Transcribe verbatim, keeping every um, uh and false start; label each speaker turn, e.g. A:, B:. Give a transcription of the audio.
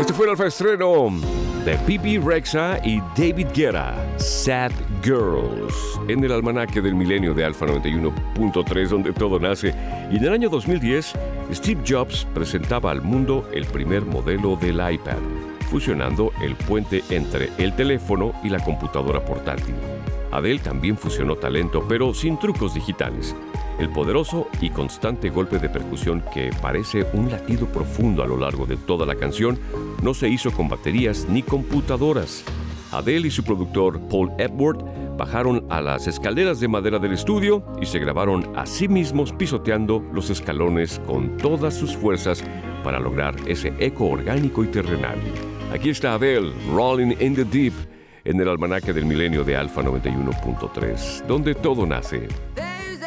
A: Este fue el alfa estreno de Bebe Rexha y David Guetta, Sad Girls, en el almanaque del milenio de Alfa noventa y uno punto tres, donde todo nace. Y en el año dos mil diez, Steve Jobs presentaba al mundo el primer modelo del iPad, fusionando el puente entre el teléfono y la computadora portátil. Adele también fusionó talento, pero sin trucos digitales. El poderoso y constante golpe de percusión, que parece un latido profundo a lo largo de toda la canción, no se hizo con baterías ni computadoras. Adele y su productor Paul Epworth bajaron a las escaleras de madera del estudio y se grabaron a sí mismos pisoteando los escalones con todas sus fuerzas para lograr ese eco orgánico y terrenal. Aquí está Adele, Rolling in the Deep, en el almanaque del milenio de Alfa noventa y uno punto tres, donde todo nace.